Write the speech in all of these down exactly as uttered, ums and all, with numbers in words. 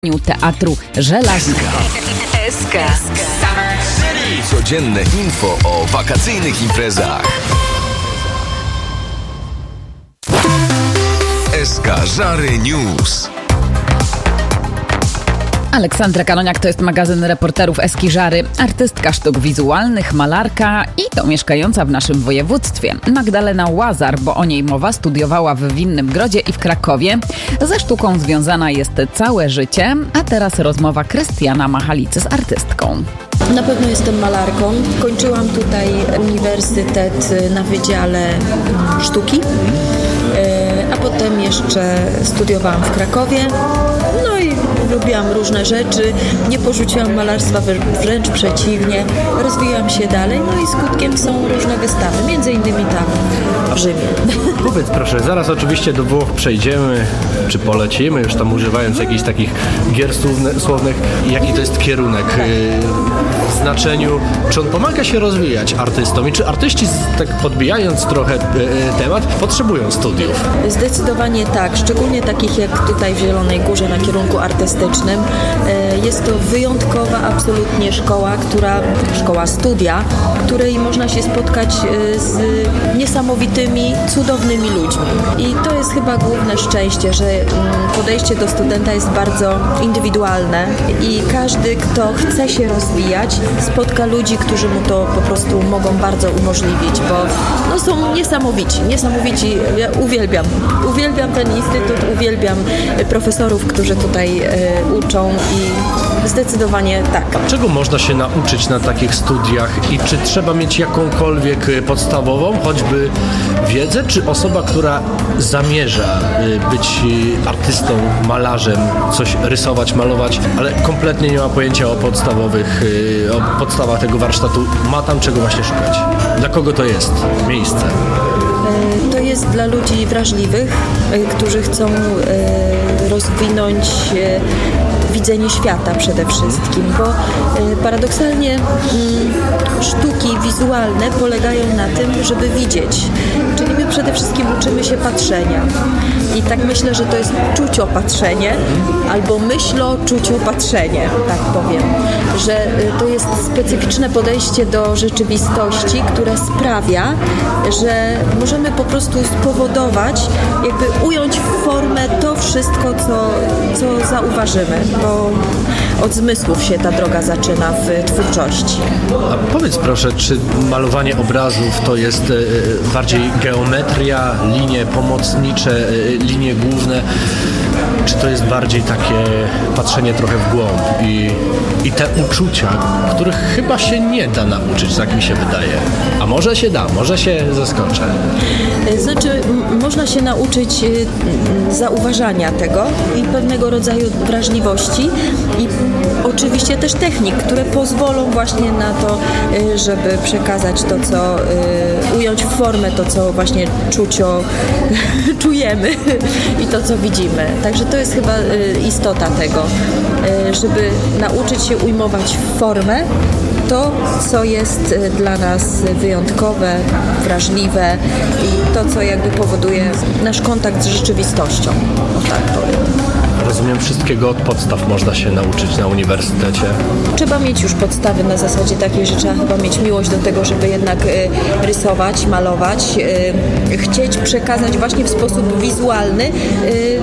Teatru Żelaznego. S K. Codzienne info o wakacyjnych imprezach. S K Żary News. Aleksandra Kanoniak to jest magazyn reporterów Eski Żary, artystka sztuk wizualnych, malarka i to mieszkająca w naszym województwie. Magdalena Łazar, bo o niej mowa, studiowała w Winnym Grodzie i w Krakowie. Ze sztuką związana jest całe życie, a teraz rozmowa Krystiana Machalicy z artystką. Na pewno jestem malarką. Kończyłam tutaj uniwersytet na Wydziale Sztuki, a potem jeszcze studiowałam w Krakowie. No i lubiłam różne rzeczy, nie porzuciłam malarstwa, wręcz przeciwnie, rozwijałam się dalej, no i skutkiem są różne wystawy, między innymi tam w Rzymie. Powiedz proszę, zaraz oczywiście do Włoch przejdziemy, czy polecimy, już tam używając jakichś takich gier słownych, jaki to jest kierunek w znaczeniu, czy on pomaga się rozwijać artystom i czy artyści, tak podbijając trochę temat, potrzebują studiów? Zdecydowanie tak, szczególnie takich jak tutaj w Zielonej Górze na kierunku artystycznym. Jest to wyjątkowa absolutnie szkoła, która, szkoła studia, w której można się spotkać z niesamowitymi, cudownymi ludźmi. I to jest chyba główne szczęście, że podejście do studenta jest bardzo indywidualne i każdy, kto chce się rozwijać, spotka ludzi, którzy mu to po prostu mogą bardzo umożliwić, bo no, są niesamowici, niesamowici. Ja uwielbiam, uwielbiam ten instytut, uwielbiam profesorów, którzy tutaj e, uczą i zdecydowanie tak. Czego można się nauczyć na takich studiach i czy trzeba mieć jakąkolwiek podstawową, choćby wiedzę, czy osoba, która zamierza być artystą, malarzem, coś rysować, malować, ale kompletnie nie ma pojęcia o podstawowych, o podstawach tego warsztatu, ma tam czego właśnie szukać? Dla kogo to jest miejsce? To jest dla ludzi wrażliwych, którzy chcą rozwinąć widzenie świata przede wszystkim, bo paradoksalnie sztuki wizualne polegają na tym, żeby widzieć. Czyli my przede wszystkim uczymy się patrzenia. I tak myślę, że to jest czuciopatrzenie albo myślo-czuciopatrzenie, tak powiem. Że to jest specyficzne podejście do rzeczywistości, które sprawia, że możemy po prostu spowodować, jakby ująć w formę to wszystko, co, co zauważymy, bo od zmysłów się ta droga zaczyna w twórczości. A powiedz proszę, czy malowanie obrazów to jest y, bardziej geometria, linie pomocnicze, y, linie główne, czy to jest bardziej takie patrzenie trochę w głąb i, i te uczucia, których chyba się nie da nauczyć, tak mi się wydaje. A może się da, może się zaskoczę. Znaczy, m- można się nauczyć y, zauważania tego i pewnego rodzaju wrażliwości i oczywiście też technik, które pozwolą właśnie na to, y, żeby przekazać to, co y, ująć w formę, to, co właśnie czucio czujemy i to, co widzimy. Także to jest chyba y, istota tego, y, żeby nauczyć się ujmować w formę to, co jest dla nas wyjątkowe, wrażliwe i to, co jakby powoduje nasz kontakt z rzeczywistością. O tak powiem. Rozumiem, wszystkiego od podstaw można się nauczyć na uniwersytecie. Trzeba mieć już podstawy na zasadzie takiej, że trzeba chyba mieć miłość do tego, żeby jednak y, rysować, malować, y, chcieć przekazać właśnie w sposób wizualny y,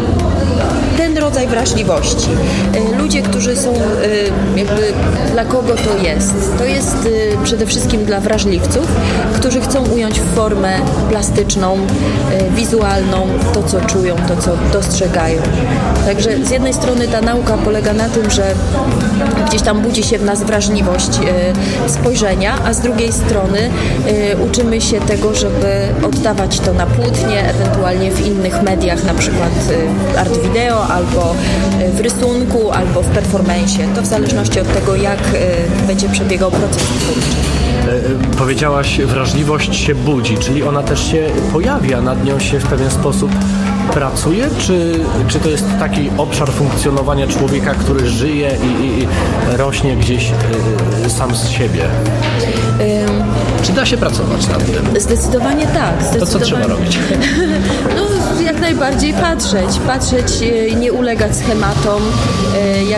ten rodzaj wrażliwości. Y, ludzie, którzy są y, jakby dla kogo to jest? To jest y, przede wszystkim dla wrażliwców, którzy chcą ująć w formę plastyczną, y, wizualną, to co czują, to co dostrzegają. Także z jednej strony ta nauka polega na tym, że gdzieś tam budzi się w nas wrażliwość y, spojrzenia, a z drugiej strony y, uczymy się tego, żeby oddawać to na płótnie, ewentualnie w innych mediach, na przykład y, art wideo, albo y, w rysunku, albo w performance'ie. To w zależności od tego, jak y, będzie przebiegał proces twórczy. e, powiedziałaś, wrażliwość się budzi, czyli ona też się pojawia, nad nią się w pewien sposób pracuje, czy, czy to jest taki obszar funkcjonowania człowieka, który żyje i, i, i rośnie gdzieś e, sam z siebie? Ym... Czy da się pracować nad tym? Zdecydowanie tak. Zdecydowanie. To co trzeba robić? No, jak najbardziej patrzeć, patrzeć, nie ulegać schematom.